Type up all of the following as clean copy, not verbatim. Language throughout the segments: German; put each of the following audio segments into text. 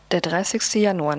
Der 30. Januar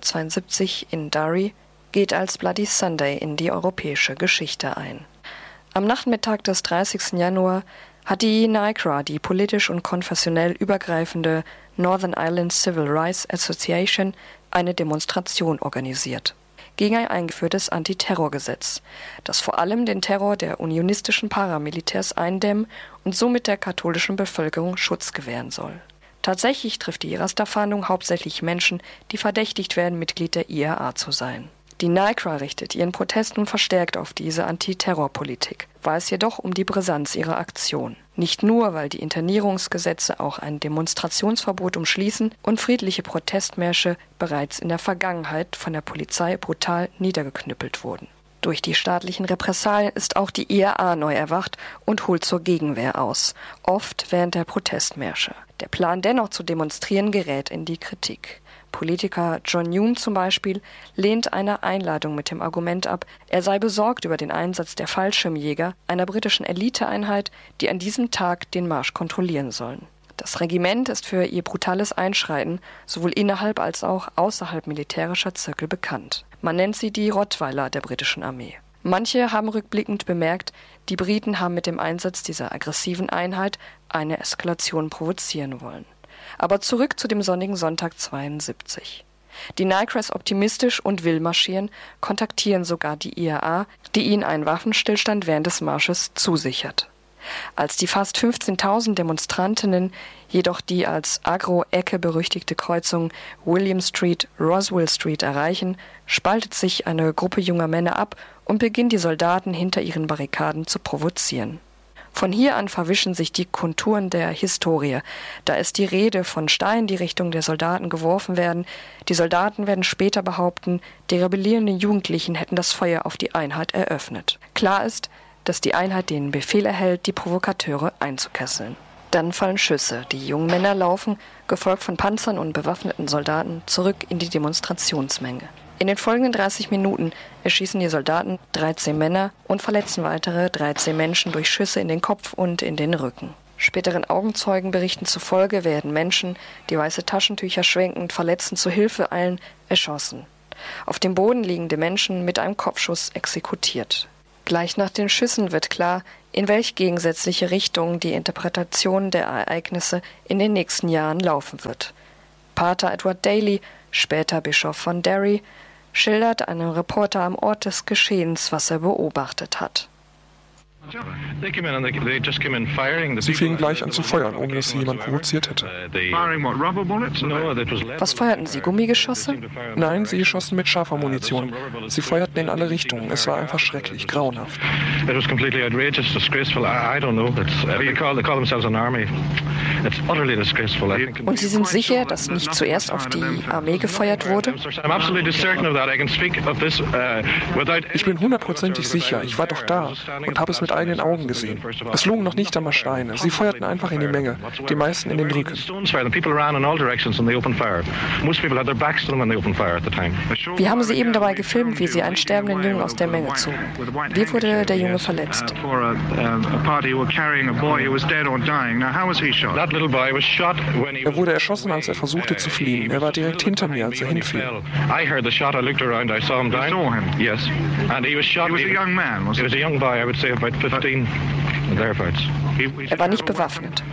1972 in Derry geht als Bloody Sunday in die europäische Geschichte ein. Am Nachmittag des 30. Januar hat die NICRA, die politisch und konfessionell übergreifende Northern Ireland Civil Rights Association, eine Demonstration organisiert gegen ein eingeführtes Antiterrorgesetz, das vor allem den Terror der unionistischen Paramilitärs eindämmen und somit der katholischen Bevölkerung Schutz gewähren soll. Tatsächlich trifft die Rasterfahndung hauptsächlich Menschen, die verdächtigt werden, Mitglied der IRA zu sein. Die NICRA richtet ihren Protest nun verstärkt auf diese Antiterrorpolitik, weiß jedoch um die Brisanz ihrer Aktion. Nicht nur, weil die Internierungsgesetze auch ein Demonstrationsverbot umschließen und friedliche Protestmärsche bereits in der Vergangenheit von der Polizei brutal niedergeknüppelt wurden. Durch die staatlichen Repressalien ist auch die IRA neu erwacht und holt zur Gegenwehr aus, oft während der Protestmärsche. Der Plan, dennoch zu demonstrieren, gerät in die Kritik. Politiker John Hume zum Beispiel lehnt eine Einladung mit dem Argument ab, er sei besorgt über den Einsatz der Fallschirmjäger, einer britischen Eliteeinheit, die an diesem Tag den Marsch kontrollieren sollen. Das Regiment ist für ihr brutales Einschreiten sowohl innerhalb als auch außerhalb militärischer Zirkel bekannt. Man nennt sie die Rottweiler der britischen Armee. Manche haben rückblickend bemerkt, die Briten haben mit dem Einsatz dieser aggressiven Einheit eine Eskalation provozieren wollen. Aber zurück zu dem sonnigen Sonntag 72. Die NICRA ist optimistisch und will marschieren, kontaktieren sogar die IRA, die ihnen einen Waffenstillstand während des Marsches zusichert. Als die fast 15.000 Demonstrantinnen jedoch die als Agro-Ecke berüchtigte Kreuzung William Street-Roswell Street erreichen, spaltet sich eine Gruppe junger Männer ab und beginnt die Soldaten hinter ihren Barrikaden zu provozieren. Von hier an verwischen sich die Konturen der Historie. Da ist die Rede von Steinen, die Richtung der Soldaten geworfen werden. Die Soldaten werden später behaupten, die rebellierenden Jugendlichen hätten das Feuer auf die Einheit eröffnet. Klar ist, dass die Einheit den Befehl erhält, die Provokateure einzukesseln. Dann fallen Schüsse. Die jungen Männer laufen, gefolgt von Panzern und bewaffneten Soldaten, zurück in die Demonstrationsmenge. In den folgenden 30 Minuten erschießen die Soldaten 13 Männer und verletzen weitere 13 Menschen durch Schüsse in den Kopf und in den Rücken. Späteren Augenzeugenberichten zufolge werden Menschen, die weiße Taschentücher schwenkend Verletzten zu Hilfe eilen, erschossen. Auf dem Boden liegende Menschen mit einem Kopfschuss exekutiert. Gleich nach den Schüssen wird klar, in welch gegensätzliche Richtung die Interpretation der Ereignisse in den nächsten Jahren laufen wird. Pater Edward Daly, später Bischof von Derry, schildert einem Reporter am Ort des Geschehens, was er beobachtet hat. Sie fingen gleich an zu feuern, ohne dass sie jemand provoziert hätte. Was feuerten Sie, Gummigeschosse? Nein, sie schossen mit scharfer Munition. Sie feuerten in alle Richtungen. Es war einfach schrecklich, grauenhaft. Und Sie sind sicher, dass nicht zuerst auf die Armee gefeuert wurde? Ich bin hundertprozentig sicher. Ich war doch da und habe es mit eigenen Augen gesehen. Es logen noch nicht einmal Steine. Sie feuerten einfach in die Menge, die meisten in den Rücken. Wir haben Sie eben dabei gefilmt, wie Sie einen sterbenden Jungen aus der Menge zogen. Wie wurde der Junge verletzt? Er wurde erschossen, als er versuchte zu fliehen. Er war direkt hinter mir, als er hinfiel. Er war nicht bewaffnet.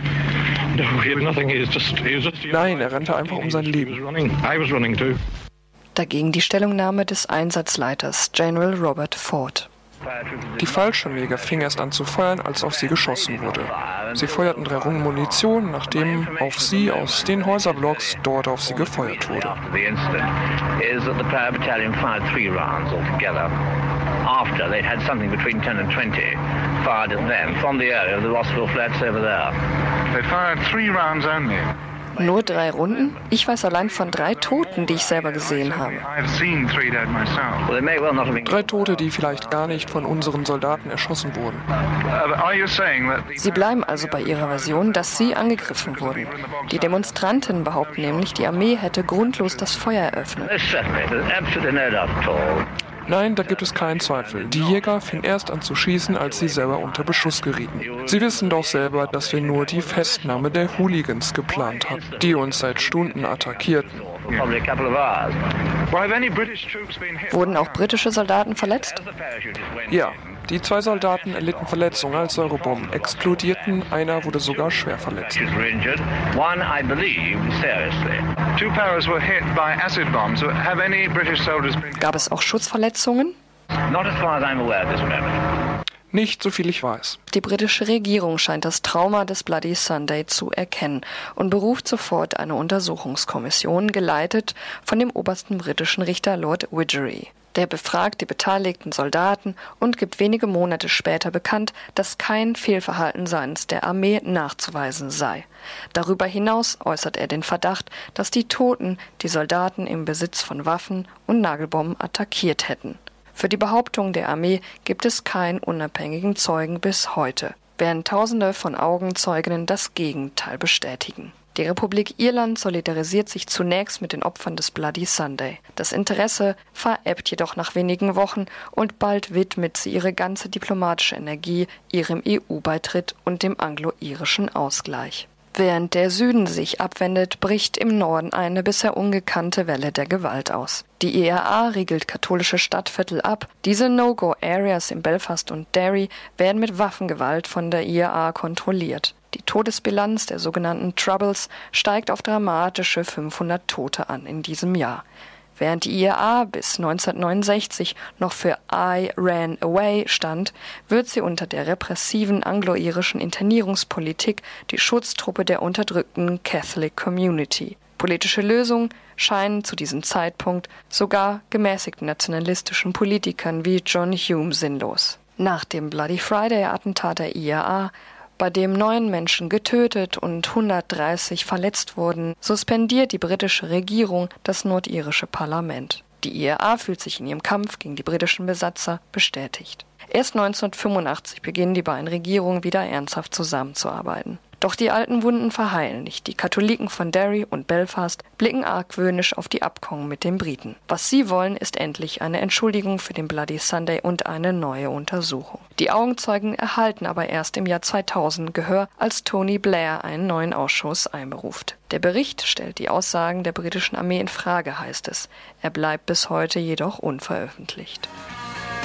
Nein, er rannte einfach um sein Leben. Dagegen die Stellungnahme des Einsatzleiters General Robert Ford. Die Fallschirmjäger fingen erst an zu feuern, als auf sie geschossen wurde. Sie feuerten 3 Runden Munition, nachdem auf sie aus den Häuserblocks dort auf sie gefeuert wurde. After they'd had something between 10 and 20 fired at them from the area of the Rossville Flats over there. They fired 3 rounds only. Nur 3 Runden? Ich weiß allein von 3 Toten, die ich selber gesehen habe. 3 Tote, die vielleicht gar nicht von unseren Soldaten erschossen wurden. Sie bleiben also bei Ihrer Version, dass Sie angegriffen wurden. Die Demonstranten behaupten nämlich, die Armee hätte grundlos das Feuer eröffnet. Nein, da gibt es keinen Zweifel. Die Jäger fingen erst an zu schießen, als sie selber unter Beschuss gerieten. Sie wissen doch selber, dass wir nur die Festnahme der Hooligans geplant hatten, die uns seit Stunden attackierten. Wurden auch britische Soldaten verletzt? Ja, die 2 Soldaten erlitten Verletzungen, als Säurebomben explodierten. Einer wurde sogar schwer verletzt. Gab es auch Schussverletzungen? Nicht, soviel ich weiß. Die britische Regierung scheint das Trauma des Bloody Sunday zu erkennen und beruft sofort eine Untersuchungskommission, geleitet von dem obersten britischen Richter Lord Widgery. Der befragt die beteiligten Soldaten und gibt wenige Monate später bekannt, dass kein Fehlverhalten seitens der Armee nachzuweisen sei. Darüber hinaus äußert er den Verdacht, dass die Toten die Soldaten im Besitz von Waffen und Nagelbomben attackiert hätten. Für die Behauptung der Armee gibt es keinen unabhängigen Zeugen bis heute, während Tausende von Augenzeuginnen das Gegenteil bestätigen. Die Republik Irland solidarisiert sich zunächst mit den Opfern des Bloody Sunday. Das Interesse verebbt jedoch nach wenigen Wochen und bald widmet sie ihre ganze diplomatische Energie ihrem EU-Beitritt und dem anglo-irischen Ausgleich. Während der Süden sich abwendet, bricht im Norden eine bisher ungekannte Welle der Gewalt aus. Die IRA riegelt katholische Stadtviertel ab. Diese No-Go-Areas in Belfast und Derry werden mit Waffengewalt von der IRA kontrolliert. Die Todesbilanz der sogenannten Troubles steigt auf dramatische 500 Tote an in diesem Jahr. Während die IRA bis 1969 noch für I Ran Away stand, wird sie unter der repressiven anglo-irischen Internierungspolitik die Schutztruppe der unterdrückten Catholic Community. Politische Lösungen scheinen zu diesem Zeitpunkt sogar gemäßigten nationalistischen Politikern wie John Hume sinnlos. Nach dem Bloody Friday-Attentat der IRA, bei dem 9 Menschen getötet und 130 verletzt wurden, suspendiert die britische Regierung das nordirische Parlament. Die IRA fühlt sich in ihrem Kampf gegen die britischen Besatzer bestätigt. Erst 1985 beginnen die beiden Regierungen wieder ernsthaft zusammenzuarbeiten. Doch die alten Wunden verheilen nicht. Die Katholiken von Derry und Belfast blicken argwöhnisch auf die Abkommen mit den Briten. Was sie wollen, ist endlich eine Entschuldigung für den Bloody Sunday und eine neue Untersuchung. Die Augenzeugen erhalten aber erst im Jahr 2000 Gehör, als Tony Blair einen neuen Ausschuss einberuft. Der Bericht stellt die Aussagen der britischen Armee in Frage, heißt es. Er bleibt bis heute jedoch unveröffentlicht.